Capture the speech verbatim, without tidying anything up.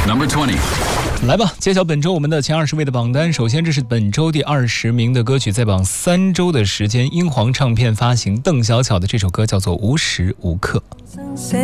Number twenty。 来吧，揭晓本周我们的前二十位的榜单。首先，这是本周第二十名的歌曲，在榜三周的时间，英皇唱片发行邓小巧的这首歌叫做《无时无刻》。